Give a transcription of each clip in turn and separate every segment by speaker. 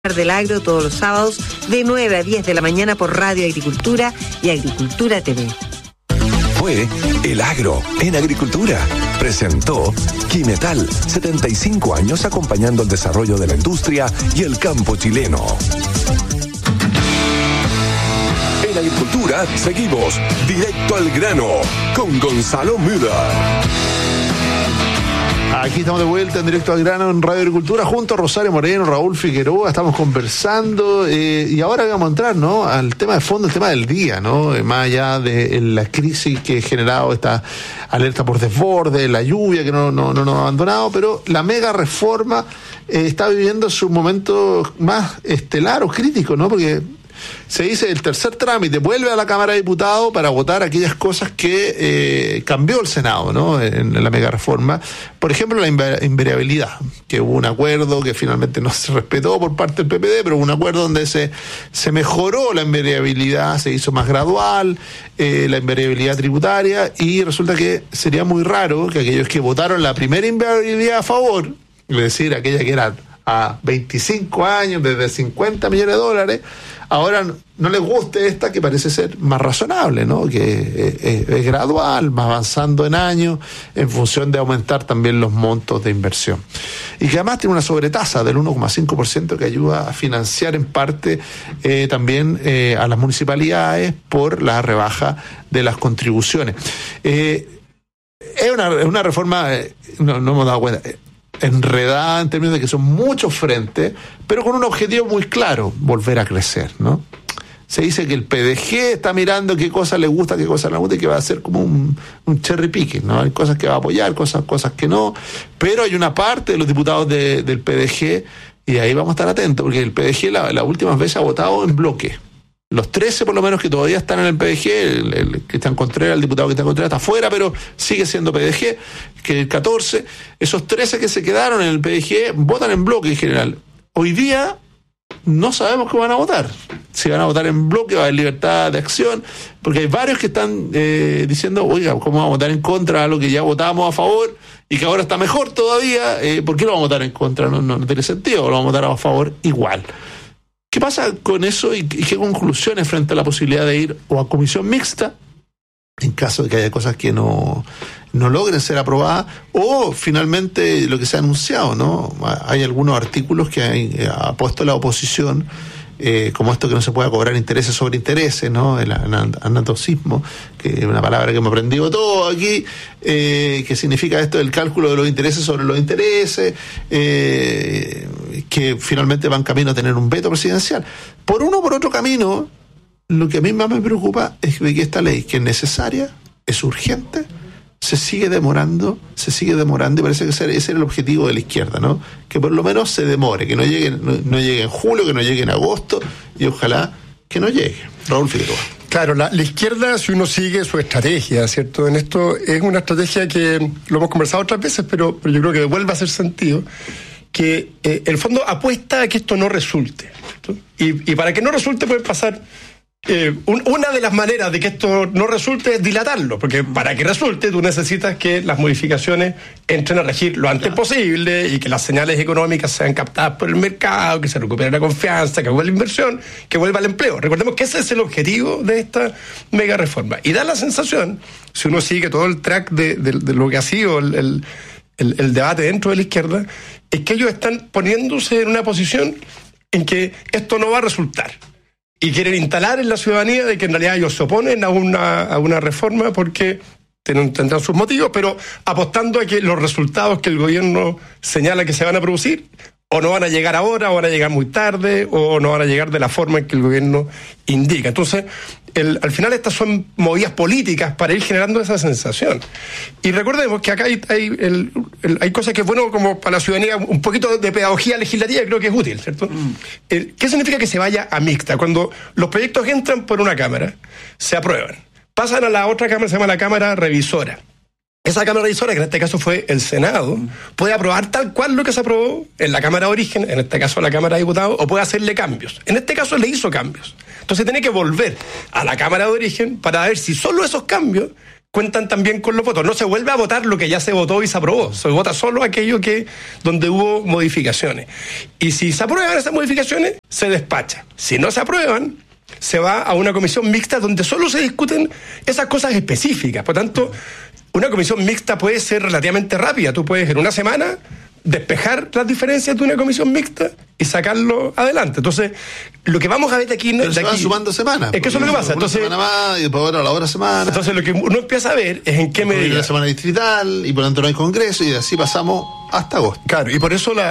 Speaker 1: del Agro todos los sábados de 9 a 10 de la mañana por Radio Agricultura y Agricultura TV.
Speaker 2: Fue El Agro en Agricultura. Presentó Quimetal, 75 años acompañando el desarrollo de la industria y el campo chileno. En Agricultura seguimos directo al grano con Gonzalo Müller.
Speaker 3: Aquí estamos de vuelta en Directo al Grano en Radio Agricultura junto a Rosario Moreno, Raúl Figueroa, estamos conversando y ahora vamos a entrar, ¿no?, al tema de fondo, el tema del día, ¿no? Más allá de la crisis que ha generado esta alerta por desborde, la lluvia que no nos ha abandonado, pero la mega reforma está viviendo su momento más estelar o crítico, ¿no? Porque se dice el tercer trámite, vuelve a la Cámara de Diputados para votar aquellas cosas que cambió el Senado, ¿no?, en la mega reforma. Por ejemplo, la invariabilidad, que hubo un acuerdo que finalmente no se respetó por parte del PPD, pero hubo un acuerdo donde se mejoró la invariabilidad, se hizo más gradual, la invariabilidad tributaria, y resulta que sería muy raro que aquellos que votaron la primera invariabilidad a favor, es decir, aquella que era a 25 años, desde 50 millones de dólares, ahora no les guste esta que parece ser más razonable, ¿no?, que es gradual, va avanzando en años, en función de aumentar también los montos de inversión. Y que además tiene una sobretasa del 1,5% que ayuda a financiar en parte también a las municipalidades por la rebaja de las contribuciones. Es una reforma, no hemos dado cuenta, enredada en términos de que son muchos frentes, pero con un objetivo muy claro: volver a crecer, ¿no? Se dice que el PDG está mirando qué cosas le gusta, qué cosas no le gusta, y que va a hacer como un cherry picking, ¿no? Hay cosas que va a apoyar, cosas que no, pero hay una parte de los diputados del PDG, y ahí vamos a estar atentos, porque el PDG las últimas veces ha votado en bloque. Los 13 por lo menos que todavía están en el PDG, el Cristian Contreras, el diputado Cristian Contreras está fuera, pero sigue siendo PDG, que el 14, esos 13 que se quedaron en el PDG votan en bloque en general. Hoy día no sabemos qué van a votar. Si van a votar en bloque, va a haber libertad de acción, porque hay varios que están diciendo, oiga, ¿cómo vamos a votar en contra de lo que ya votamos a favor y que ahora está mejor todavía? ¿Por qué lo vamos a votar en contra? No tiene sentido, lo vamos a votar a favor igual. ¿Qué pasa con eso y qué conclusiones frente a la posibilidad de ir o a comisión mixta, en caso de que haya cosas que no logren ser aprobadas, o finalmente lo que se ha anunciado, ¿no? Hay algunos artículos que ha puesto la oposición, como esto que no se pueda cobrar intereses sobre intereses, ¿no? El anatocismo, que es una palabra que me he aprendido todo aquí, que significa esto del cálculo de los intereses sobre los intereses, que finalmente van camino a tener un veto presidencial. Por uno o por otro camino, lo que a mí más me preocupa es que esta ley, que es necesaria, es urgente, se sigue demorando, y parece que ese era el objetivo de la izquierda, ¿no? Que por lo menos se demore, que no llegue en julio, que no llegue en agosto, y ojalá que no llegue. Raúl Figueroa.
Speaker 4: Claro, la izquierda, si uno sigue su estrategia, ¿cierto? En esto es una estrategia que lo hemos conversado otras veces, pero yo creo que vuelve a hacer sentido, que el fondo apuesta a que esto no resulte, ¿cierto? Y para que no resulte puede pasar. Una de las maneras de que esto no resulte es dilatarlo, porque para que resulte tú necesitas que las modificaciones entren a regir lo antes posible y que las señales económicas sean captadas por el mercado, que se recupere la confianza, que vuelva la inversión, que vuelva el empleo. Recordemos que ese es el objetivo de esta mega reforma. Y da la sensación, si uno sigue todo el track de lo que ha sido el debate dentro de la izquierda, es que ellos están poniéndose en una posición en que esto no va a resultar. Y quieren instalar en la ciudadanía de que en realidad ellos se oponen a una reforma porque tendrán sus motivos, pero apostando a que los resultados que el gobierno señala que se van a producir o no van a llegar ahora, o van a llegar muy tarde, o no van a llegar de la forma en que el gobierno indica. Entonces, al final estas son movidas políticas para ir generando esa sensación. Y recordemos que acá hay cosas que es bueno como para la ciudadanía, un poquito de pedagogía legislativa, creo que es útil, ¿cierto? ¿Qué significa que se vaya a mixta? Cuando los proyectos entran por una cámara, se aprueban, pasan a la otra cámara, se llama la cámara revisora. Esa cámara revisora, que en este caso fue el Senado, puede aprobar tal cual lo que se aprobó en la Cámara de Origen, en este caso la Cámara de Diputados, o puede hacerle cambios. En este caso le hizo cambios. Entonces tiene que volver a la Cámara de Origen para ver si solo esos cambios cuentan también con los votos. No se vuelve a votar lo que ya se votó y se aprobó. Se vota solo aquello donde hubo modificaciones. Y si se aprueban esas modificaciones, se despacha. Si no se aprueban, se va a una comisión mixta donde solo se discuten esas cosas específicas. Por tanto, una comisión mixta puede ser relativamente rápida. Tú puedes en una semana despejar las diferencias de una comisión mixta y sacarlo adelante. Entonces, lo que vamos a ver de aquí...
Speaker 3: Pero se van sumando semanas.
Speaker 4: Es que eso es lo que pasa.
Speaker 3: Entonces, una semana más y después a la otra semana.
Speaker 4: Entonces, lo que uno empieza a ver es en qué medida...
Speaker 3: La semana distrital y por lo tanto no hay congreso y así pasamos hasta agosto.
Speaker 4: Claro, y por eso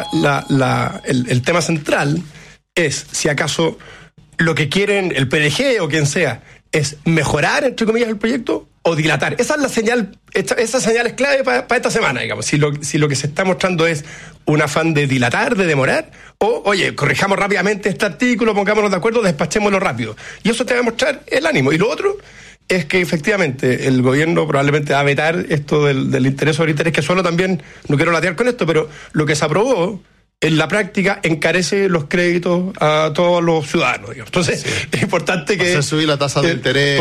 Speaker 4: el tema central es si acaso lo que quieren el PDG o quien sea es mejorar, entre comillas, el proyecto o dilatar. Esa es la señal, esa señal es clave para esta semana, digamos. Si lo que se está mostrando es un afán de dilatar, de demorar, o, oye, corrijamos rápidamente este artículo, pongámonos de acuerdo, despachémoslo rápido. Y eso te va a mostrar el ánimo. Y lo otro es que efectivamente el gobierno probablemente va a vetar esto del interés sobre interés, que solo también, no quiero latear con esto, pero lo que se aprobó en la práctica encarece los créditos a todos los ciudadanos, digamos. Entonces, sí, es importante que...
Speaker 3: Hacer subir la tasa de interés...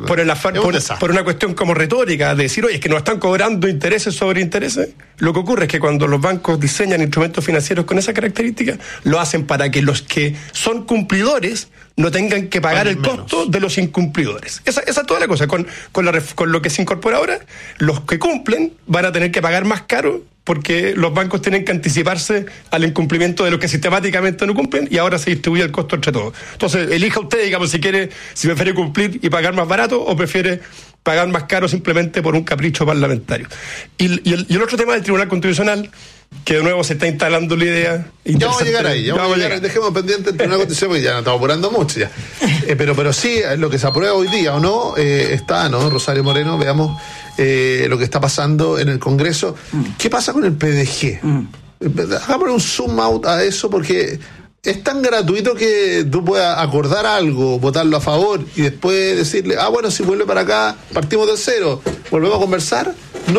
Speaker 4: Por una cuestión como retórica, de decir, oye, es que nos están cobrando intereses sobre intereses. Lo que ocurre es que cuando los bancos diseñan instrumentos financieros con esa característica, lo hacen para que los que son cumplidores no tengan que pagar el costo de los incumplidores. Esa es toda la cosa. Con lo que se incorpora ahora, los que cumplen van a tener que pagar más caro porque los bancos tienen que anticiparse al incumplimiento de los que sistemáticamente no cumplen y ahora se distribuye el costo entre todos. Entonces, elija usted, digamos, si prefiere cumplir y pagar más barato o prefiere pagar más caro simplemente por un capricho parlamentario. Y el otro tema del Tribunal Constitucional, que de nuevo se está instalando la idea...
Speaker 3: Ya vamos a llegar ahí, dejemos pendiente el Tribunal Constitucional porque ya nos estamos apurando mucho ya. Pero sí, lo que se aprueba hoy día o no, está, ¿no? Rosario Moreno, veamos lo que está pasando en el Congreso. ¿Qué pasa con el PDG? Hagámosle un zoom out a eso porque es tan gratuito que tú puedas acordar algo, votarlo a favor y después decirle, bueno, si vuelve para acá, partimos de cero, volvemos a conversar.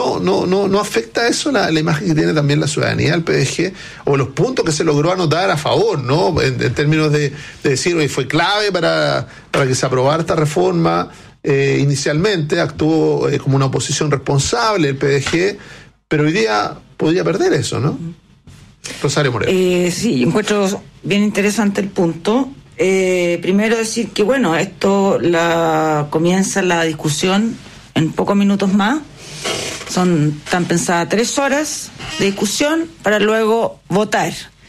Speaker 3: No afecta eso la imagen que tiene también la ciudadanía del PDG o los puntos que se logró anotar a favor, ¿no? En términos de decir, oye, fue clave para que se aprobara esta reforma. Inicialmente actuó como una oposición responsable el PDG, pero hoy día podría perder eso, ¿no? Rosario Moreno.
Speaker 5: Sí, encuentro bien interesante el punto. Primero decir que, bueno, comienza la discusión en pocos minutos más. Están pensadas 3 horas de discusión para luego votar.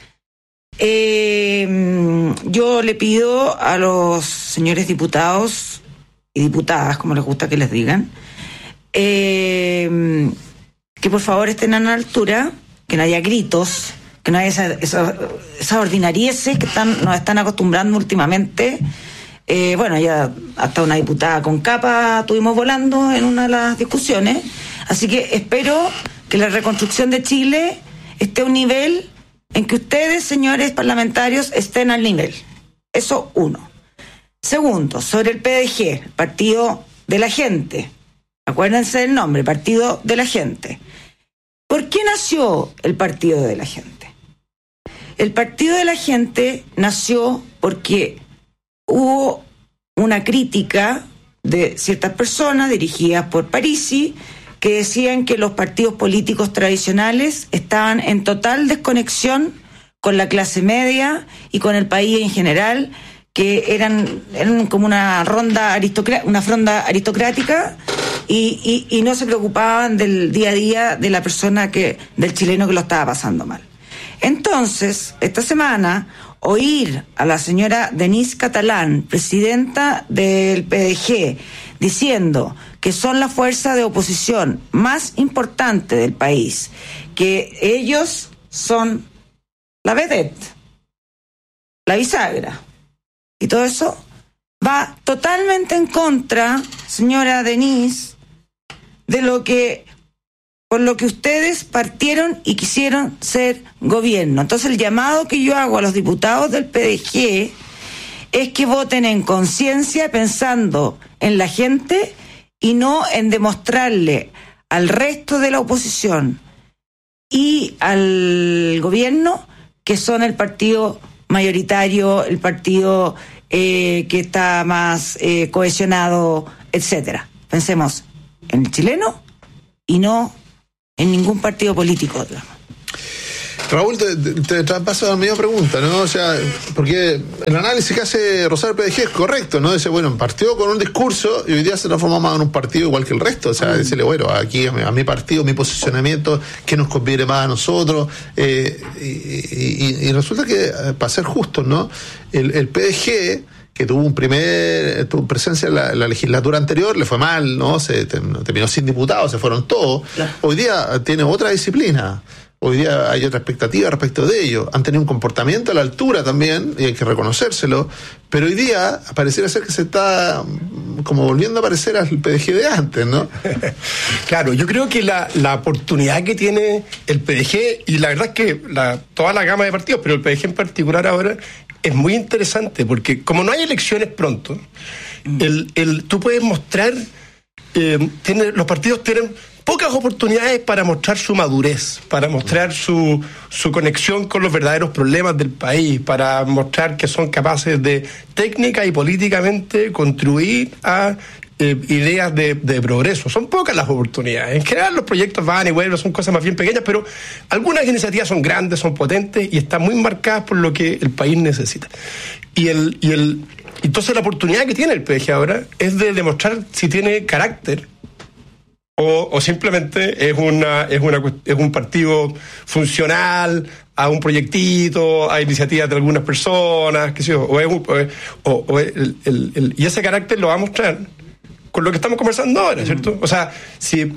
Speaker 5: Yo le pido a los señores diputados y diputadas, como les gusta que les digan, que por favor estén a la altura, que no haya gritos, que no haya esa ordinarieces que nos están acostumbrando últimamente. Ya hasta una diputada con capa tuvimos volando en una de las discusiones. Así que espero que la reconstrucción de Chile esté a un nivel en que ustedes, señores parlamentarios, estén al nivel. Eso uno. Segundo, sobre el PDG, Partido de la Gente. Acuérdense del nombre, Partido de la Gente. ¿Por qué nació el Partido de la Gente? El Partido de la Gente nació porque hubo una crítica de ciertas personas dirigidas por Parisi que decían que los partidos políticos tradicionales estaban en total desconexión con la clase media y con el país en general, que eran como una fronda aristocrática y no se preocupaban del día a día de la persona del chileno que lo estaba pasando mal. Entonces, esta semana, oír a la señora Denise Catalán, presidenta del PDG, diciendo que son la fuerza de oposición más importante del país, que ellos son la vedette, la bisagra, y todo eso va totalmente en contra, señora Denise, por lo que ustedes partieron y quisieron ser gobierno. Entonces el llamado que yo hago a los diputados del PDG es que voten en conciencia, pensando en la gente y no en demostrarle al resto de la oposición y al gobierno que son el partido mayoritario, el partido que está más cohesionado, etcétera. Pensemos en el chileno y no en ningún partido político, digamos.
Speaker 3: Raúl, te traspaso la misma pregunta, ¿no? O sea, porque el análisis que hace Rosario PDG es correcto, ¿no? Dice, bueno, partió con un discurso y hoy día se transforma más en un partido igual que el resto. O sea, decirle, bueno, aquí a mi partido, mi posicionamiento, ¿qué nos conviene más a nosotros? Y resulta que, para ser justos, ¿no? El PDG, que tuvo presencia en la legislatura anterior, le fue mal, ¿no? Se terminó sin diputados, se fueron todos. Claro. Hoy día tiene otra disciplina. Hoy día hay otra expectativa respecto de ello. Han tenido un comportamiento a la altura también, y hay que reconocérselo, pero hoy día pareciera ser que se está como volviendo a parecer al PDG de antes, ¿no?
Speaker 4: Claro, yo creo que la oportunidad que tiene el PDG, y la verdad es que toda la gama de partidos, pero el PDG en particular ahora, es muy interesante, porque como no hay elecciones pronto, tú puedes mostrar, los partidos tienen pocas oportunidades para mostrar su madurez, para mostrar su conexión con los verdaderos problemas del país, para mostrar que son capaces de técnica y políticamente contribuir a ideas de progreso. Son pocas las oportunidades. En general los proyectos van y vuelven, son cosas más bien pequeñas, pero algunas iniciativas son grandes, son potentes y están muy marcadas por lo que el país necesita. Entonces la oportunidad que tiene el PDG ahora es de demostrar si tiene carácter o simplemente es un partido funcional a un proyectito, a iniciativas de algunas personas, qué sé yo, y ese carácter lo va a mostrar con lo que estamos conversando ahora, ¿cierto? O sea, si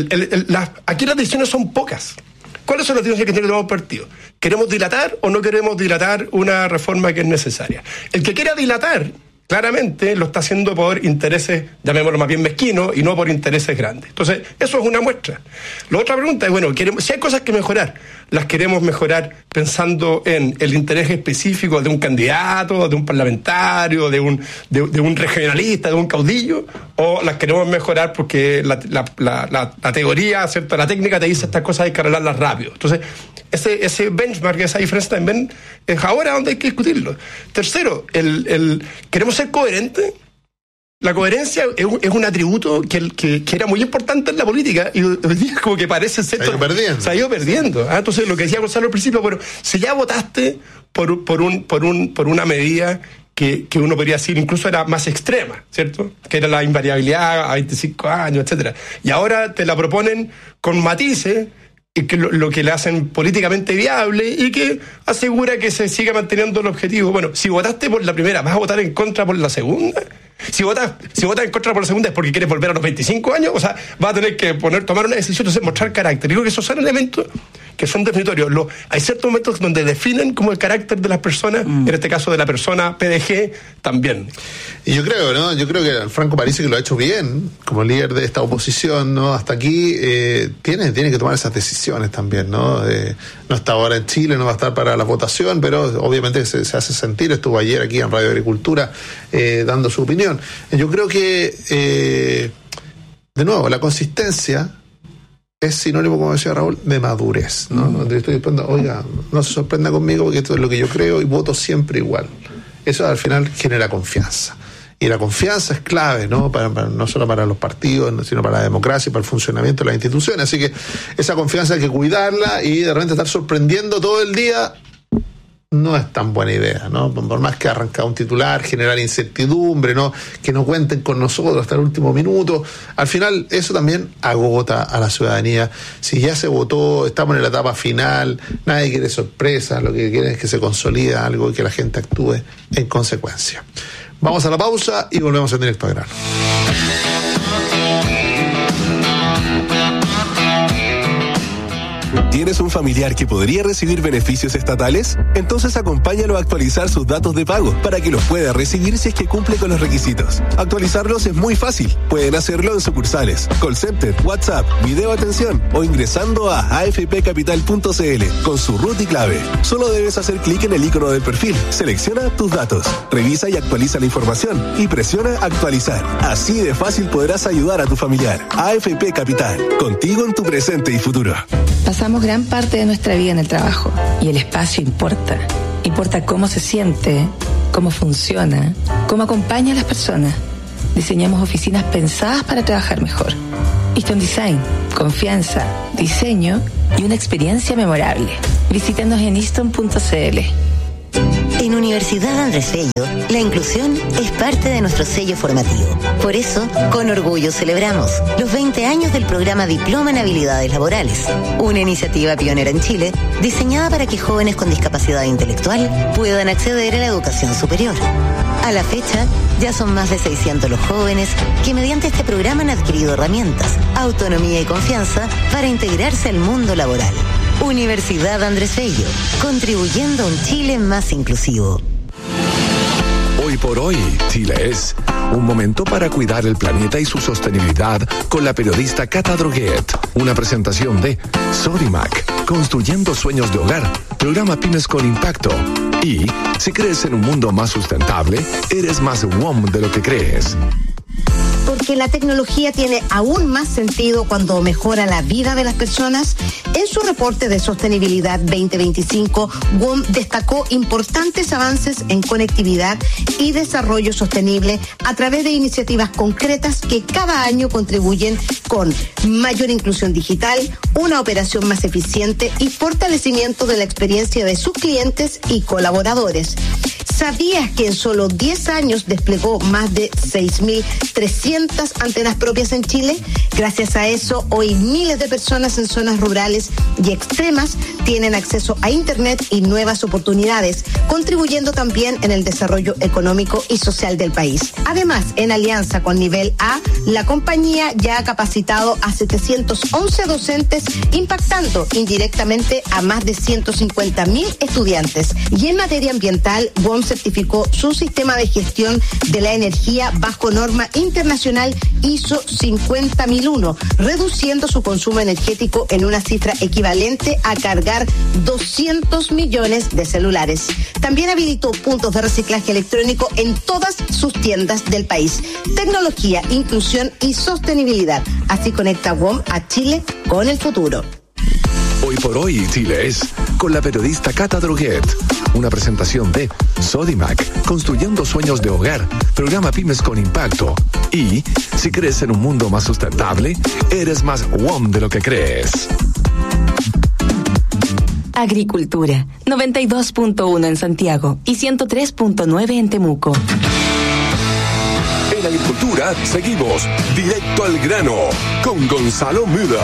Speaker 4: aquí las decisiones son pocas. ¿Cuáles son las decisiones que tiene que tomar un partido? ¿Queremos dilatar o no queremos dilatar una reforma que es necesaria? El que quiera dilatar, claramente lo está haciendo por intereses, llamémoslo más bien mezquinos, y no por intereses grandes. Entonces, eso es una muestra. La otra pregunta es, bueno, si hay cosas que mejorar, ¿las queremos mejorar pensando en el interés específico de un candidato, de un parlamentario, de un regionalista, de un caudillo? ¿O las queremos mejorar porque la teoría, ¿cierto?, la técnica te dice estas cosas hay que arreglarlas rápido? Entonces, ese benchmark, esa diferencia también es ahora donde hay que discutirlo. Tercero, ¿queremos ser coherentes? La coherencia es un atributo que era muy importante en la política y hoy día como que parece ser... Se ha ido perdiendo. Entonces, lo que decía Gonzalo al principio, bueno, si ya votaste por una medida que uno podría decir incluso era más extrema, ¿cierto? Que era la invariabilidad a 25 años, etcétera. Y ahora te la proponen con matices, que lo que le hacen políticamente viable y que asegura que se siga manteniendo el objetivo. Bueno, si votaste por la primera, ¿vas a votar en contra por la segunda? Si votas en contra por la segunda es porque quieres volver a los 25 años, o sea, vas a tener que tomar una decisión, entonces mostrar carácter. Digo que esos son elementos que son definitorios. Hay ciertos momentos donde definen como el carácter de las personas, en este caso de la persona PDG también.
Speaker 3: Y yo creo, ¿no? Yo creo que Franco Parisi, que lo ha hecho bien como líder de esta oposición, ¿no? Hasta aquí tiene que tomar esas decisiones también, ¿no? No está ahora en Chile, no va a estar para la votación, pero obviamente se hace sentir. Estuvo ayer aquí en Radio Agricultura dando su opinión. Yo creo que, de nuevo, la consistencia es sinónimo, como decía Raúl, de madurez, ¿no? Estoy diciendo, oiga, no se sorprenda conmigo porque esto es lo que yo creo y voto siempre igual. Eso al final genera confianza. Y la confianza es clave, ¿no? No solo para los partidos, sino para la democracia y para el funcionamiento de las instituciones. Así que esa confianza hay que cuidarla y de repente estar sorprendiendo todo el día no es tan buena idea, ¿no? Por más que arrancar un titular, generar incertidumbre, ¿no? Que no cuenten con nosotros hasta el último minuto. Al final, eso también agota a la ciudadanía. Si ya se votó, estamos en la etapa final, nadie quiere sorpresas, lo que quieren es que se consolide algo y que la gente actúe en consecuencia. Vamos a la pausa y volvemos en Directo a Grano.
Speaker 2: ¿Tienes un familiar que podría recibir beneficios estatales? Entonces acompáñalo a actualizar sus datos de pago para que los pueda recibir si es que cumple con los requisitos. Actualizarlos es muy fácil. Pueden hacerlo en sucursales, call center, WhatsApp, video atención o ingresando a afpcapital.cl con su RUT y clave. Solo debes hacer clic en el icono del perfil, selecciona tus datos, revisa y actualiza la información y presiona actualizar. Así de fácil podrás ayudar a tu familiar. AFP Capital, contigo en tu presente y futuro.
Speaker 6: Pasamos gran parte de nuestra vida en el trabajo y el espacio importa. Importa cómo se siente, cómo funciona, cómo acompaña a las personas. Diseñamos oficinas pensadas para trabajar mejor. Easton Design, confianza, diseño y una experiencia memorable. Visítenos en easton.cl.
Speaker 7: En Universidad Andrés Bello, la inclusión es parte de nuestro sello formativo. Por eso, con orgullo celebramos los 20 años del programa Diploma en Habilidades Laborales, una iniciativa pionera en Chile diseñada para que jóvenes con discapacidad intelectual puedan acceder a la educación superior. A la fecha, ya son más de 600 los jóvenes que mediante este programa han adquirido herramientas, autonomía y confianza para integrarse al mundo laboral. Universidad Andrés Bello, contribuyendo a un Chile más inclusivo.
Speaker 8: Hoy por hoy, Chile es un momento para cuidar el planeta y su sostenibilidad con la periodista Cata Droguet. Una presentación de Sodimac, construyendo sueños de hogar, programa Pymes con Impacto. Y si crees en un mundo más sustentable, eres más WOM de lo que crees.
Speaker 9: Porque la tecnología tiene aún más sentido cuando mejora la vida de las personas. En su reporte de sostenibilidad 2025, WOM destacó importantes avances en conectividad y desarrollo sostenible a través de iniciativas concretas que cada año contribuyen con mayor inclusión digital, una operación más eficiente y fortalecimiento de la experiencia de sus clientes y colaboradores. ¿Sabías que en solo 10 años desplegó más de 6.300 antenas propias en Chile? Gracias a eso, hoy miles de personas en zonas rurales y extremas tienen acceso a Internet y nuevas oportunidades, contribuyendo también en el desarrollo económico y social del país. Además, en alianza con Nivel A, la compañía ya ha capacitado a 711 docentes, impactando indirectamente a más de 150.000 estudiantes. Y en materia ambiental, WOM certificó su sistema de gestión de la energía bajo norma internacional ISO 50001, reduciendo su consumo energético en una cifra equivalente a cargar 200 millones de celulares. También habilitó puntos de reciclaje electrónico en todas sus tiendas del país. Tecnología, inclusión y sostenibilidad. Así conecta WOM a Chile con el futuro.
Speaker 8: Hoy por hoy, Chile es con la periodista Cata Droguet. Una presentación de Sodimac, construyendo sueños de hogar, programa Pymes con Impacto. Y si crees en un mundo más sustentable, eres más WOM de lo que crees.
Speaker 6: Agricultura, 92.1 en Santiago y 103.9 en Temuco.
Speaker 8: En Agricultura seguimos directo al grano con Gonzalo Müller.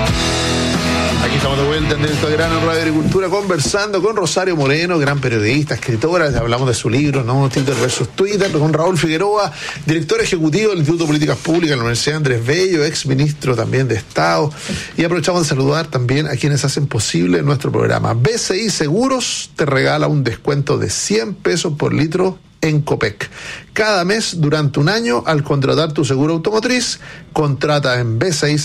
Speaker 3: Aquí estamos de vuelta en Directo al Grano en Radio Agricultura, conversando con Rosario Moreno, gran periodista, escritora. Hablamos de su libro, ¿no? Twitter versus Twitter, con Raúl Figueroa, director ejecutivo del Instituto de Políticas Públicas de la Universidad Andrés Bello, ex ministro también de Estado. Y aprovechamos de saludar también a quienes hacen posible nuestro programa. BCI Seguros te regala un descuento de 100 pesos por litro en Copec. Cada mes durante un año, al contratar tu seguro automotriz, contrata en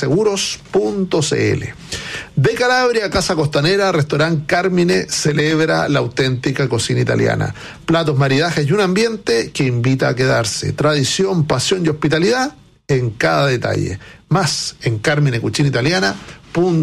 Speaker 3: bciseguros.cl. De Calabria, Casa Costanera, Restaurant Carmine celebra la auténtica cocina italiana. Platos, maridajes y un ambiente que invita a quedarse. Tradición, pasión y hospitalidad en cada detalle. Más en carminecucinaitaliana.cl.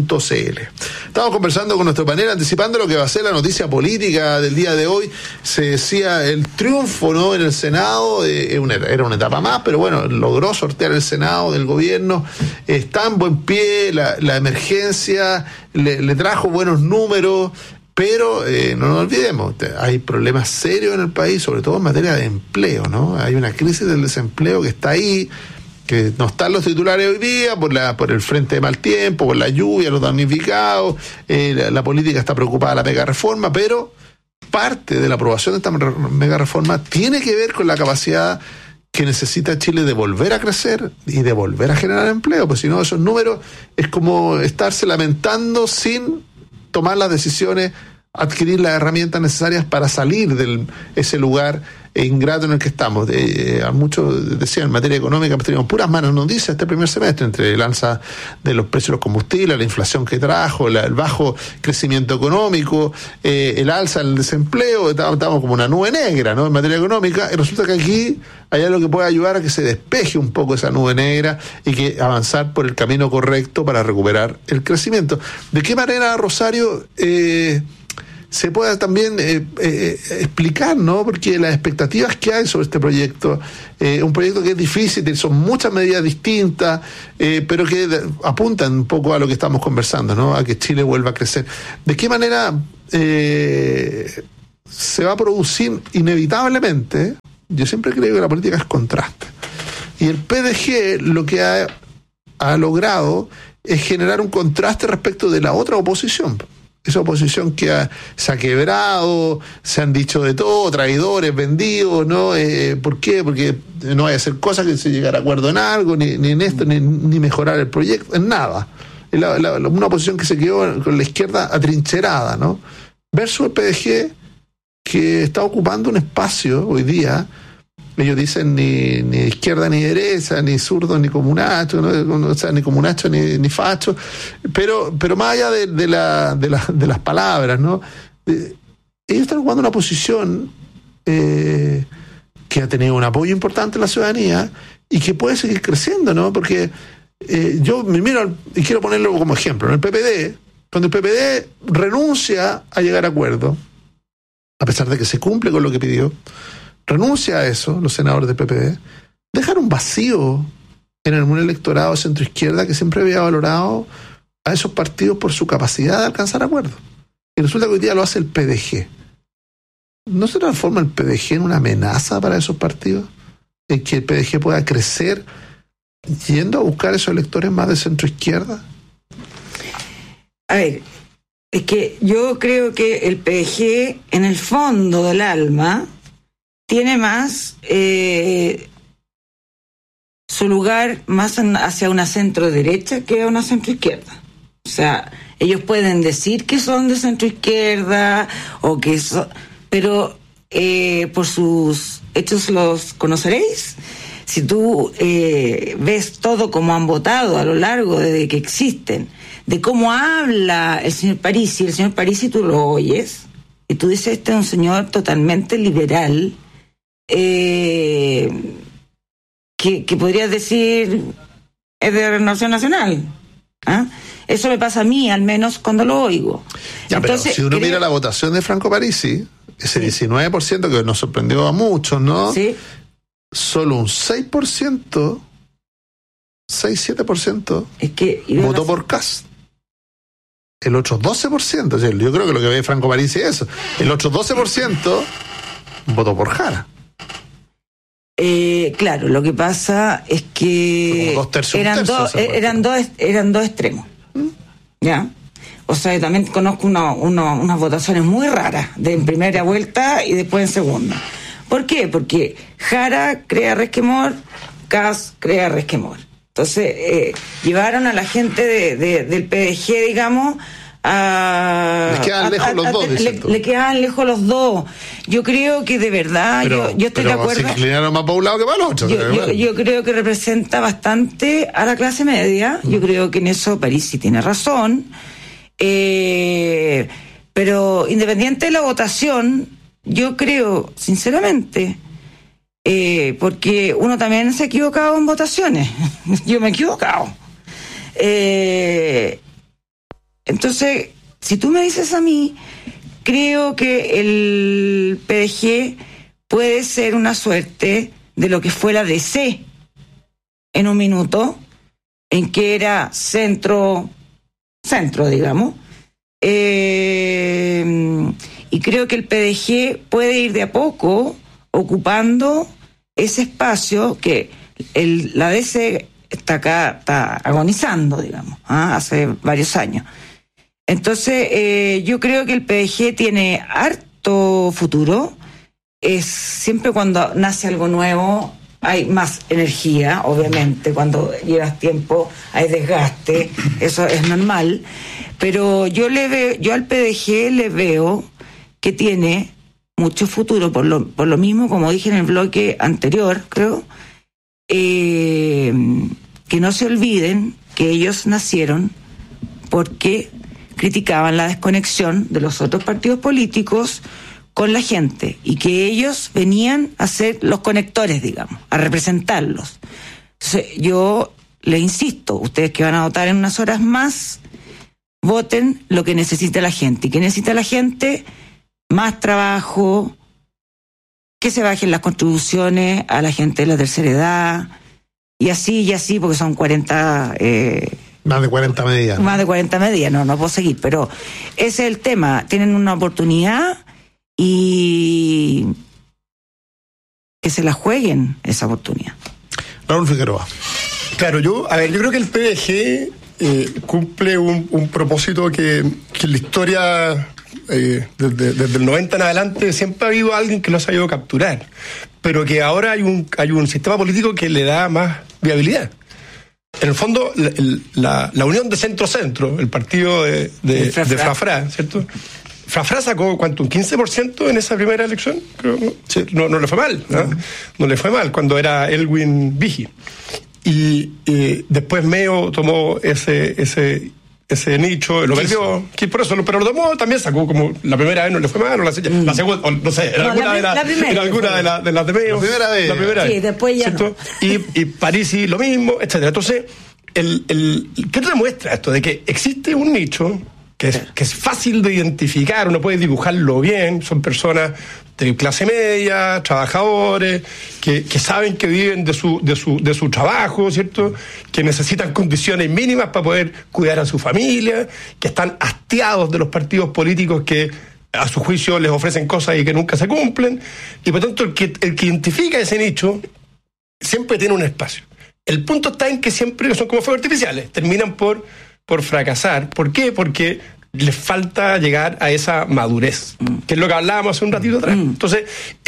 Speaker 3: Estamos conversando con nuestro panel, anticipando lo que va a ser la noticia política del día de hoy. Se decía el triunfo, ¿no?, en el Senado, era una etapa más, pero bueno, logró sortear el Senado del gobierno. Está en buen pie, la emergencia le trajo buenos números. Pero no nos olvidemos, hay problemas serios en el país, sobre todo en materia de empleo, ¿no? Hay una crisis del desempleo que está ahí, que no están los titulares hoy día por el frente de mal tiempo, por la lluvia, los damnificados. La política está preocupada de la mega reforma, pero parte de la aprobación de esta mega reforma tiene que ver con la capacidad que necesita Chile de volver a crecer y de volver a generar empleo, pues si no, esos números es como estarse lamentando sin tomar las decisiones, adquirir las herramientas necesarias para salir de ese lugar ingrato en el que estamos. Muchos decían, en materia económica, pues teníamos puras malas noticias este primer semestre, entre el alza de los precios de los combustibles, la inflación que trajo, el bajo crecimiento económico, el alza del desempleo. Estábamos como una nube negra, ¿no?, en materia económica, y resulta que aquí hay algo que puede ayudar a que se despeje un poco esa nube negra y que avanzar por el camino correcto para recuperar el crecimiento. ¿De qué manera, Rosario, se pueda también explicar, ¿no? Porque las expectativas que hay sobre este proyecto, un proyecto que es difícil, son muchas medidas distintas, pero que apuntan un poco a lo que estamos conversando, ¿no? A que Chile vuelva a crecer. ¿De qué manera se va a producir inevitablemente? Yo siempre creo que la política es contraste. Y el PDG lo que ha logrado es generar un contraste respecto de la otra oposición. Esa oposición que se ha quebrado, se han dicho de todo, traidores, vendidos, ¿no? ¿Por qué? Porque no hay que hacer cosas que se llegara a acuerdo en algo, ni en esto, ni mejorar el proyecto, en nada. Una oposición que se quedó con la izquierda atrincherada, ¿no? Versus el PDG, que está ocupando un espacio hoy día. Ellos dicen ni izquierda ni derecha, ni zurdo ni comunacho, ¿no? O sea, ni comunacho ni facho, pero más allá de las palabras, ¿no? Ellos están ocupando una posición que ha tenido un apoyo importante en la ciudadanía y que puede seguir creciendo, ¿no? Porque yo me miro y quiero ponerlo como ejemplo, en el PPD, cuando el PPD renuncia a llegar a acuerdo, a pesar de que se cumple con lo que pidió, renuncia a eso, los senadores del PPD, dejan un vacío en el mundo electorado centro-izquierda que siempre había valorado a esos partidos por su capacidad de alcanzar acuerdos. Y resulta que hoy día lo hace el PDG. ¿No se transforma el PDG en una amenaza para esos partidos? ¿En que el PDG pueda crecer yendo a buscar esos electores más de centro-izquierda?
Speaker 5: A ver, es que yo creo que el PDG, en el fondo del alma, tiene más su lugar más hacia una centro-derecha que a una centro-izquierda. O sea, ellos pueden decir que son de centro-izquierda, o que pero por sus hechos los conoceréis. Si tú ves todo como han votado a lo largo de que existen, de cómo habla el señor Parisi tú lo oyes, y tú dices, este es un señor totalmente liberal, que podrías decir es de Renovación Nacional. ¿Ah? Eso me pasa a mí, al menos cuando lo oigo.
Speaker 3: Ya, entonces, pero si uno mira la votación de Franco Parisi, ese 19% que nos sorprendió a muchos, ¿no? Sí. Solo un 6%, 6-7%
Speaker 5: es que
Speaker 3: votó por Kast. El otro 12%, yo creo que lo que ve Franco Parisi es eso. El otro 12% votó por Jara.
Speaker 5: Claro, lo que pasa es que eran dos extremos. ¿Ya? O sea, yo también conozco unas votaciones muy raras, en primera vuelta y después en segunda. ¿Por qué? Porque Jara crea resquemor, Kast crea resquemor. Entonces, llevaron a la gente del PDG, digamos,
Speaker 3: les quedan lejos los dos.
Speaker 5: Le quedan lejos los dos. Yo creo que de verdad, yo estoy de acuerdo.
Speaker 3: Se inclinaron más para un lado que para el otro.
Speaker 5: Yo creo que representa bastante a la clase media. Yo creo que en eso Parisi tiene razón. Pero independiente de la votación, yo creo, sinceramente, porque uno también se ha equivocado en votaciones. Yo me he equivocado. Entonces, si tú me dices a mí, creo que el PDG puede ser una suerte de lo que fue la DC en un minuto, en que era centro, digamos. Y creo que el PDG puede ir de a poco ocupando ese espacio que la DC está agonizando, digamos, hace varios años. Entonces, yo creo que el PDG tiene harto futuro. Siempre cuando nace algo nuevo hay más energía, obviamente. Cuando llevas tiempo hay desgaste, eso es normal. Pero yo al PDG le veo que tiene mucho futuro, por lo mismo, como dije en el bloque anterior, creo, que no se olviden que ellos nacieron porque criticaban la desconexión de los otros partidos políticos con la gente, y que ellos venían a ser los conectores, digamos, a representarlos. Entonces, yo les insisto, ustedes que van a votar en unas horas más, voten lo que necesita la gente. ¿Y qué necesita la gente? más trabajo, que se bajen las contribuciones a la gente de la tercera edad, y así, porque son 40...
Speaker 3: Más de 40 medidas.
Speaker 5: Más de 40 medidas, no puedo seguir, pero ese es el tema. Tienen una oportunidad y que se la jueguen esa oportunidad.
Speaker 3: Raúl Figueroa.
Speaker 4: Claro, yo creo que el PDG cumple un propósito que en la historia, desde el 90 en adelante, siempre ha habido alguien que lo ha sabido capturar, pero que ahora hay un sistema político que le da más viabilidad. En el fondo, la unión de centro-centro, el partido de Frafra, ¿cierto? Frafra sacó, ¿cuánto? ¿Un 15% en esa primera elección? Creo, ¿no? Sí. No le fue mal, ¿no? No le fue mal cuando era Elwin Vigi. Y después Meo tomó ese nicho, lo perdió, por eso, pero lo tomó, también sacó como la primera vez no le fue mal, o la segunda, no sé, en alguna de las de Meo. La primera vez.
Speaker 5: Sí, después ya
Speaker 4: ¿cierto? No. Y Parisi lo mismo, etcétera. Entonces, ¿qué te demuestra esto? De que existe un nicho que es fácil de identificar, uno puede dibujarlo bien, son personas de clase media, trabajadores, que saben que viven de su trabajo, ¿cierto? Que necesitan condiciones mínimas para poder cuidar a su familia, que están hastiados de los partidos políticos que a su juicio les ofrecen cosas y que nunca se cumplen, y por tanto el que identifica ese nicho siempre tiene un espacio. El punto está en que siempre son como fuegos artificiales, terminan por fracasar. ¿Por qué? Porque les falta llegar a esa madurez, que es lo que hablábamos hace un ratito atrás. Entonces,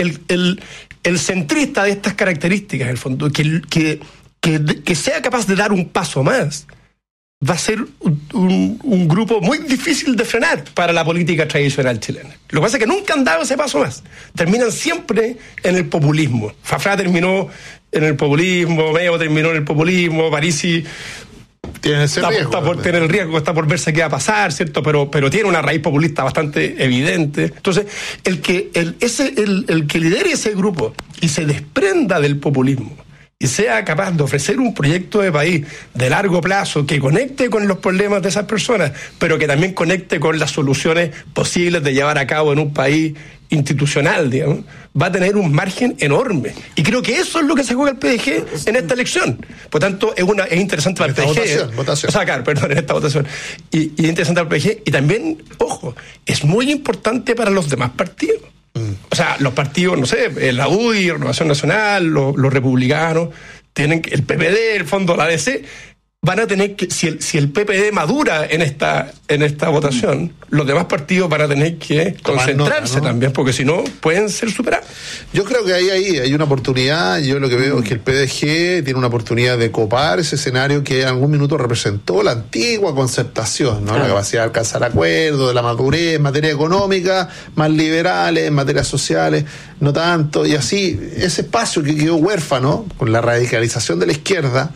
Speaker 4: el centrista de estas características, en el fondo, que sea capaz de dar un paso más, va a ser un grupo muy difícil de frenar para la política tradicional chilena. Lo que pasa es que nunca han dado ese paso más. Terminan siempre en el populismo. Frafra terminó en el populismo, Meo terminó en el populismo, Parisi
Speaker 3: tiene ese riesgo.
Speaker 4: Tiene el riesgo, está por verse qué va a pasar, ¿cierto? Pero tiene una raíz populista bastante evidente. Entonces, el que lidere ese grupo y se desprenda del populismo y sea capaz de ofrecer un proyecto de país de largo plazo que conecte con los problemas de esas personas, pero que también conecte con las soluciones posibles de llevar a cabo en un país institucional, digamos, va a tener un margen enorme. Y creo que eso es lo que se juega el PDG en esta elección. Por tanto, es interesante para el PDG.
Speaker 3: Votación.
Speaker 4: O sea, claro, perdón, en esta votación. Y es interesante para el PDG. Y también, ojo, es muy importante para los demás partidos. O sea, los partidos, no sé, la UDI, Renovación Nacional, los republicanos, tienen que, el PPD, el fondo, la DC, van a tener que, si el PPD madura en esta votación, los demás partidos van a tener que concentrarse también, porque si no, pueden ser superados.
Speaker 3: Yo creo que ahí hay una oportunidad. Yo lo que veo es que el PDG tiene una oportunidad de copar ese escenario que en algún minuto representó la antigua concertación, ¿no? Claro. La capacidad de alcanzar acuerdos, de la madurez en materia económica, más liberales, en materias sociales, no tanto. Y así, ese espacio que quedó huérfano con la radicalización de la izquierda,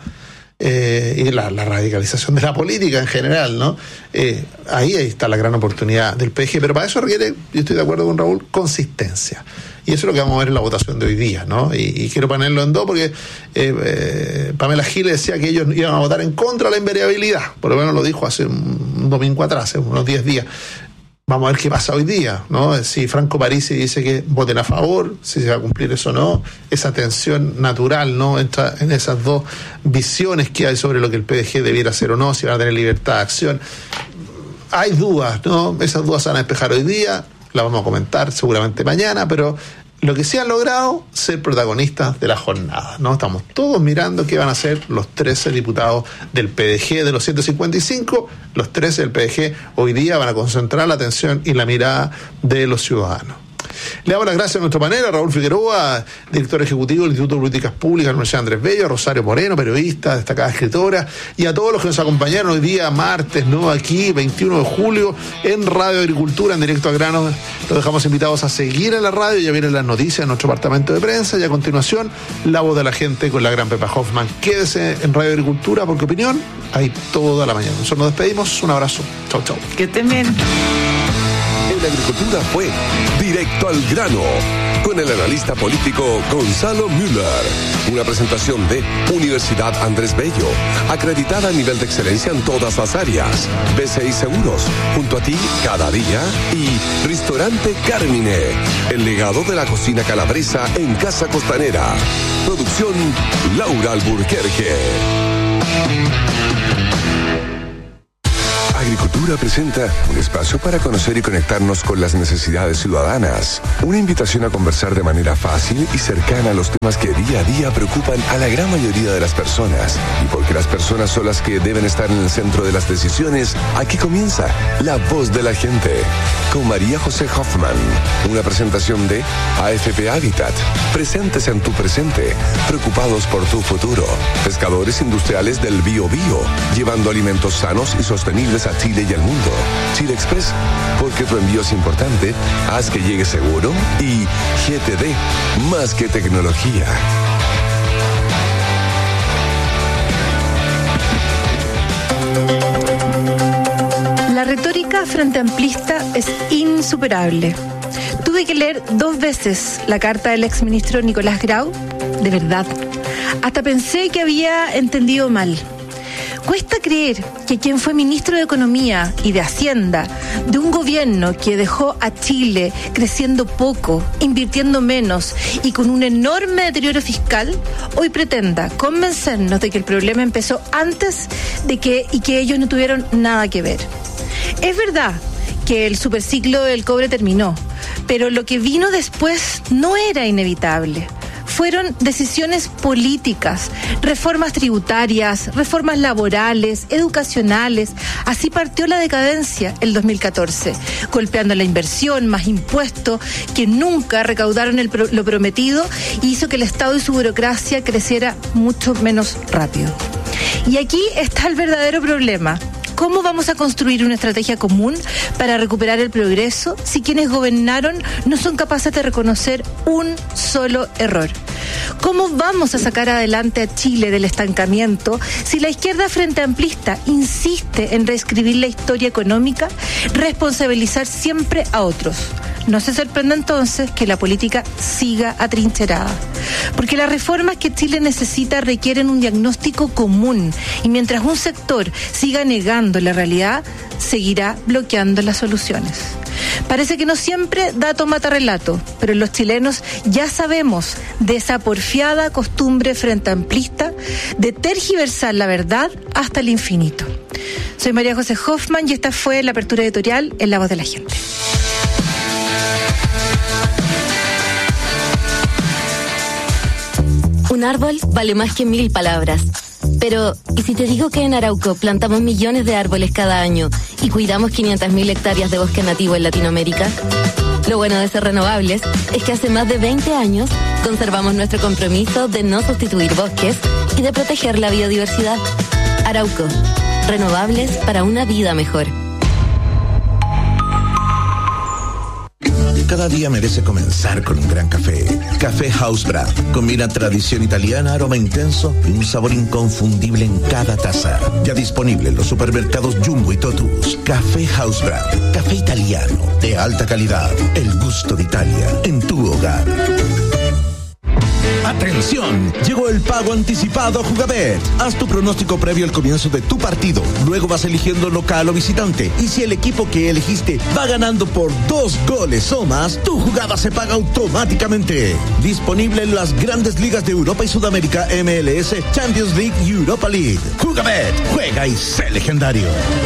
Speaker 3: y la radicalización de la política en general, ¿no? Ahí está la gran oportunidad del PDG, pero para eso requiere, yo estoy de acuerdo con Raúl, consistencia. Y eso es lo que vamos a ver en la votación de hoy día, ¿no? Y quiero ponerlo en dos porque Pamela Giles decía que ellos iban a votar en contra de la invariabilidad, por lo menos lo dijo hace un domingo atrás, hace unos 10 días. Vamos a ver qué pasa hoy día, ¿no? Si Franco Parisi dice que voten a favor, si se va a cumplir eso o no, esa tensión natural, ¿no? Entra en esas dos visiones que hay sobre lo que el PDG debiera hacer o no, si van a tener libertad de acción. Hay dudas, ¿no? Esas dudas se van a despejar hoy día, las vamos a comentar seguramente mañana, pero lo que sí han logrado, ser protagonistas de la jornada, ¿no? Estamos todos mirando qué van a hacer los 13 diputados del PDG de los 155. Los 13 del PDG hoy día van a concentrar la atención y la mirada de los ciudadanos. Le damos las gracias a nuestro panel, a Raúl Figueroa, director ejecutivo del Instituto de Políticas Públicas de la Universidad Andrés Bello, a Rosario Moreno, periodista, destacada escritora, y a todos los que nos acompañaron hoy día, martes, ¿no? Aquí, 21 de julio, en Radio Agricultura, en Directo a Grano. Los dejamos invitados a seguir en la radio. Ya vienen las noticias de nuestro departamento de prensa, y a continuación, La Voz de la Gente con la gran Pepa Hoffman. Quédese en Radio Agricultura, porque opinión hay toda la mañana. Nosotros nos despedimos. Un abrazo. Chau, chau.
Speaker 5: Que estén bien.
Speaker 8: La agricultura fue Directo al Grano, con el analista político Gonzalo Müller. Una presentación de Universidad Andrés Bello, acreditada a nivel de excelencia en todas las áreas. BCI Seguros, junto a ti cada día. Y Restaurante Carmine, el legado de la cocina calabresa en Casa Costanera. Producción Laura Alburquerque. Agricultura presenta un espacio para conocer y conectarnos con las necesidades ciudadanas. Una invitación a conversar de manera fácil y cercana a los temas que día a día preocupan a la gran mayoría de las personas. Y porque las personas son las que deben estar en el centro de las decisiones, aquí comienza La Voz de la Gente, con María José Hoffman. Una presentación de AFP Habitat. Presentes en tu presente, preocupados por tu futuro. Pescadores industriales del Biobío, llevando alimentos sanos y sostenibles a Chile y al mundo. Chile Express, porque tu envío es importante, haz que llegue seguro. Y GTD, más que tecnología.
Speaker 10: La retórica frente amplista es insuperable. Tuve que leer 2 veces la carta del exministro Nicolás Grau, de verdad. Hasta pensé que había entendido mal. Cuesta creer que quien fue ministro de Economía y de Hacienda de un gobierno que dejó a Chile creciendo poco, invirtiendo menos y con un enorme deterioro fiscal, hoy pretenda convencernos de que el problema empezó antes de que ellos no tuvieron nada que ver. Es verdad que el superciclo del cobre terminó, pero lo que vino después no era inevitable. Fueron decisiones políticas, reformas tributarias, reformas laborales, educacionales. Así partió la decadencia el 2014, golpeando la inversión, más impuestos que nunca recaudaron lo prometido, y hizo que el Estado y su burocracia creciera mucho menos rápido. Y aquí está el verdadero problema. ¿Cómo vamos a construir una estrategia común para recuperar el progreso si quienes gobernaron no son capaces de reconocer un solo error? ¿Cómo vamos a sacar adelante a Chile del estancamiento si la izquierda frente amplista insiste en reescribir la historia económica, responsabilizar siempre a otros? No se sorprende entonces que la política siga atrincherada, porque las reformas que Chile necesita requieren un diagnóstico común, y mientras un sector siga negando la realidad, seguirá bloqueando las soluciones. Parece que no siempre dato mata relato, pero los chilenos ya sabemos de esa porfiada costumbre frente amplista de tergiversar la verdad hasta el infinito. Soy María José Hoffman y esta fue la apertura editorial en La Voz de la Gente.
Speaker 11: Un árbol vale más que 1000 palabras. Pero, ¿y si te digo que en Arauco plantamos millones de árboles cada año y cuidamos 500.000 hectáreas de bosque nativo en Latinoamérica? Lo bueno de ser renovables es que hace más de 20 años conservamos nuestro compromiso de no sustituir bosques y de proteger la biodiversidad. Arauco, renovables para una vida mejor.
Speaker 12: Cada día merece comenzar con un gran café. Café House Brand. Combina tradición italiana, aroma intenso y un sabor inconfundible en cada taza. Ya disponible en los supermercados Jumbo y Totus. Café House Brand. Café italiano de alta calidad. El gusto de Italia en tu hogar. ¡Atención! Llegó el pago anticipado a Jugabet. Haz tu pronóstico previo al comienzo de tu partido. Luego vas eligiendo local o visitante. Y si el equipo que elegiste va ganando por 2 goles o más, tu jugada se paga automáticamente. Disponible en las grandes ligas de Europa y Sudamérica, MLS, Champions League y Europa League. Jugabet. Juega y sé legendario.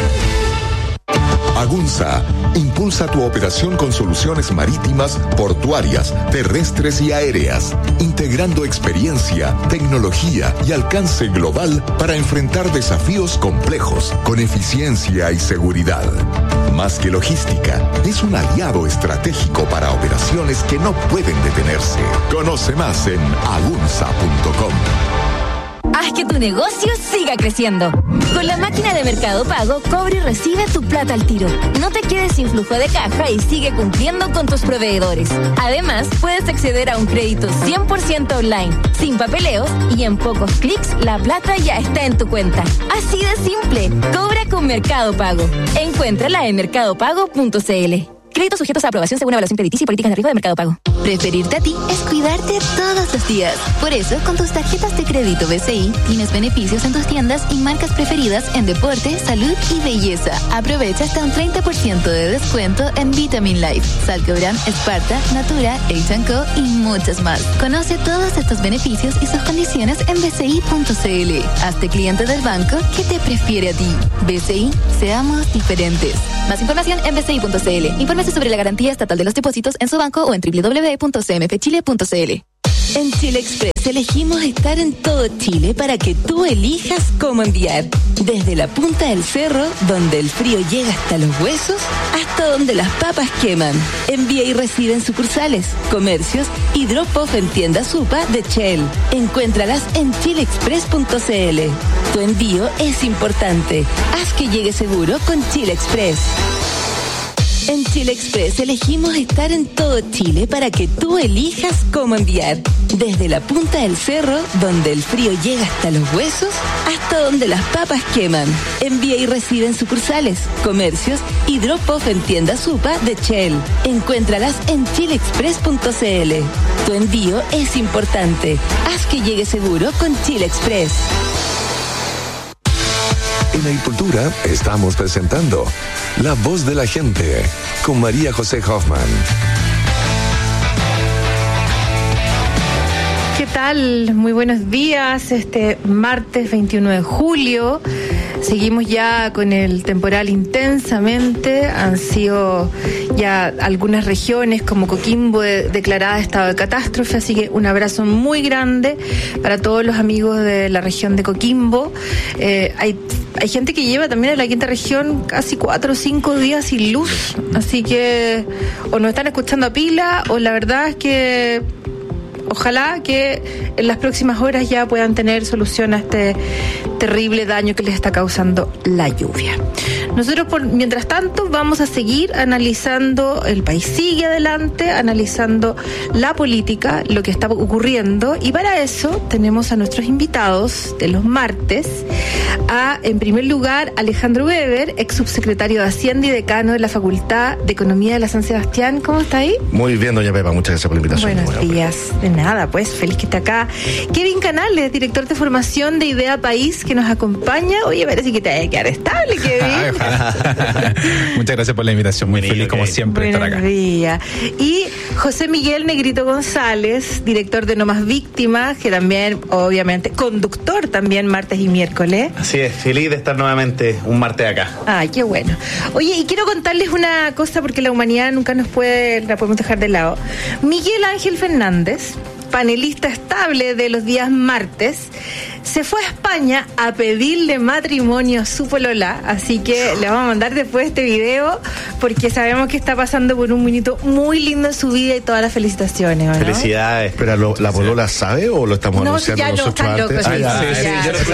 Speaker 8: Agunza impulsa tu operación con soluciones marítimas, portuarias, terrestres y aéreas, integrando experiencia, tecnología y alcance global para enfrentar desafíos complejos con eficiencia y seguridad. Más que logística, es un aliado estratégico para operaciones que no pueden detenerse. Conoce más en agunza.com.
Speaker 13: Haz que tu negocio siga creciendo. Con la máquina de Mercado Pago, cobra y recibe tu plata al tiro. No te quedes sin flujo de caja y sigue cumpliendo con tus proveedores. Además, puedes acceder a un crédito 100% online, sin papeleos, y en pocos clics la plata ya está en tu cuenta. Así de simple. Cobra con Mercado Pago. Encuéntrala en mercadopago.cl. Créditos sujetos a aprobación según evaluación crediticia y políticas de riesgo de Mercado Pago. Preferirte a ti es cuidarte todos los días. Por eso, con tus tarjetas de crédito BCI, tienes beneficios en tus tiendas y marcas preferidas en deporte, salud y belleza. Aprovecha hasta un 30% de descuento en Vitamin Life, Salcobran, Esparta, Natura, H&Co y muchas más. Conoce todos estos beneficios y sus condiciones en bci.cl. Hazte cliente del banco que te prefiere a ti. BCI, seamos diferentes. Más información en bci.cl. Infórmese sobre la garantía estatal de los depósitos en su banco o en www.cmfchile.cl. En Chile Express elegimos estar en todo Chile para que tú elijas cómo enviar. Desde la punta del cerro, donde el frío llega hasta los huesos, hasta donde las papas queman. Envía y recibe en sucursales, comercios y drop-off en tiendas Supa de Shell. Encuéntralas en chileexpress.cl. Tu envío es importante. Haz que llegue seguro con Chile Express. En Chile Express elegimos estar en todo Chile para que tú elijas cómo enviar. Desde la punta del cerro, donde el frío llega hasta los huesos, hasta donde las papas queman. Envía y recibe en sucursales, comercios y drop-off en tiendas Supa de Shell. Encuéntralas en chileexpress.cl. Tu envío es importante. Haz que llegue seguro con Chile Express.
Speaker 8: En Agricultura estamos presentando La Voz de la Gente con María José Hoffman.
Speaker 10: ¿Qué tal? Muy buenos días. Este martes 21 de julio. Seguimos ya con el temporal intensamente. Han sido ya algunas regiones como Coquimbo declarada estado de catástrofe, así que un abrazo muy grande para todos los amigos de la región de Coquimbo. Hay gente que lleva también en la quinta región casi 4 o 5 días sin luz, así que o nos están escuchando a pila o la verdad es que ojalá que en las próximas horas ya puedan tener solución a este terrible daño que les está causando la lluvia. Nosotros, mientras tanto, vamos a seguir analizando, el país sigue adelante, analizando la política, lo que está ocurriendo, y para eso tenemos a nuestros invitados de los martes, en primer lugar, Alejandro Weber, ex subsecretario de Hacienda y decano de la Facultad de Economía de la San Sebastián. ¿Cómo está ahí?
Speaker 14: Muy bien, doña Pepa, muchas gracias por la invitación.
Speaker 10: Buenos días. De nada, pues, feliz que esté acá. Kevin Canales, director de formación de Idea País, que nos acompaña. Oye, parece que te vaya a quedar estable, Kevin.
Speaker 15: Muchas gracias por la invitación, muy feliz como siempre estar acá.
Speaker 10: Buenos días. Y José Miguel Negrito González, director de No Más Víctimas, que también, obviamente, conductor también martes y miércoles.
Speaker 14: Así es, feliz de estar nuevamente un martes acá.
Speaker 10: Ay, qué bueno. Oye, y quiero contarles una cosa porque la humanidad nunca la podemos dejar de lado. Miguel Ángel Fernández, panelista estable de los días martes, se fue a España a pedirle matrimonio a su polola, así que le vamos a mandar después este video porque sabemos que está pasando por un minuto muy lindo en su vida y todas las felicitaciones, ¿no?
Speaker 14: Felicidades. Pero ¿la polola sabe o lo estamos anunciando
Speaker 10: ya
Speaker 14: nosotros antes?
Speaker 15: Yo lo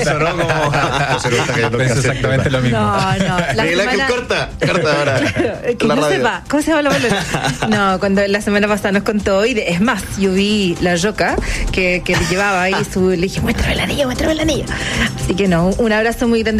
Speaker 15: escuché. Es exactamente lo mismo.
Speaker 10: No.
Speaker 14: Corta ahora.
Speaker 10: Que no sepa, ¿cómo se llama la polola? No, cuando la semana pasada nos contó, y es más, yo vi la yoca que le llevaba ahí le dije, muéstrame el anillo. Así que no, un abrazo muy grande